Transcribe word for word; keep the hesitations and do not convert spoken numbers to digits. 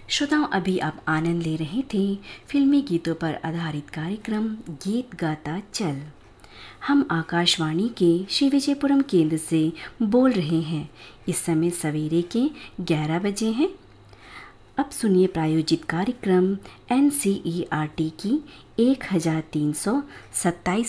श्रोताओं, अभी आप आनंद ले रहे थे फिल्मी गीतों पर आधारित कार्यक्रम गीत गाता चल। हम आकाशवाणी के श्री विजयपुरम केंद्र से बोल रहे हैं। इस समय सवेरे के ग्यारह बजे हैं। अब सुनिए प्रायोजित कार्यक्रम N C E R T की एक हज़ार तीन सौ सत्ताईस